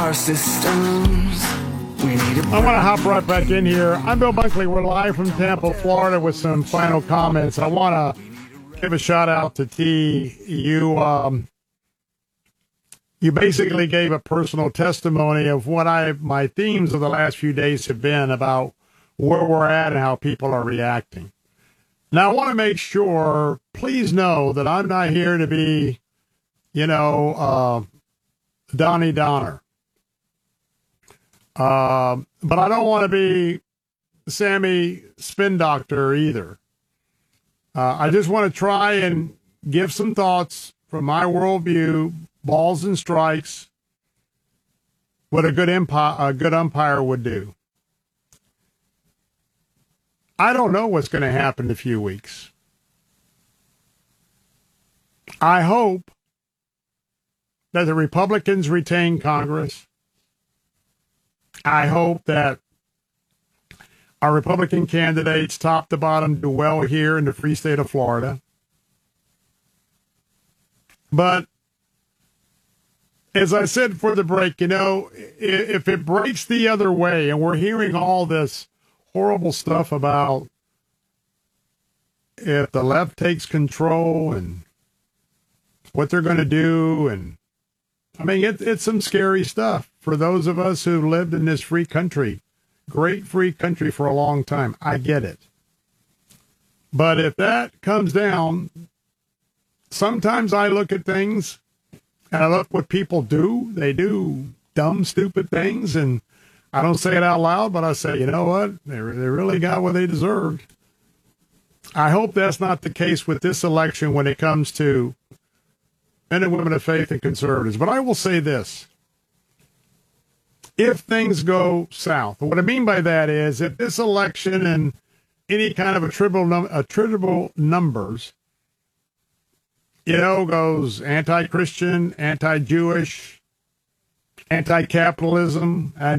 our systems. We need I want to hop right back in here. I'm Bill Bunkley. We're live from Tampa, Florida with some final comments. I want to give a shout out to T. You basically gave a personal testimony of what my themes of the last few days have been about where we're at and how people are reacting. Now, I want to make sure, please know that I'm not here to be, Donnie Donner. But I don't want to be Sammy Spin Doctor either. I just want to try and give some thoughts from my worldview, balls and strikes, what a good umpire would do. I don't know what's going to happen in a few weeks. I hope that the Republicans retain Congress. I hope that our Republican candidates, top to bottom, do well here in the free state of Florida. But as I said for the break, if it breaks the other way, and we're hearing all this horrible stuff about if the left takes control and what they're going to do, and I mean, it's some scary stuff for those of us who lived in this free country, great free country for a long time. I get it. But if that comes down, sometimes I look at things and I look what people do. They do dumb, stupid things. And I don't say it out loud, but I say, you know what? They really got what they deserved. I hope that's not the case with this election when it comes to men and women of faith and conservatives. But I will say this. If things go south, what I mean by that is if this election and any kind of attributable numbers, goes anti-Christian, anti-Jewish, anti-capitalism,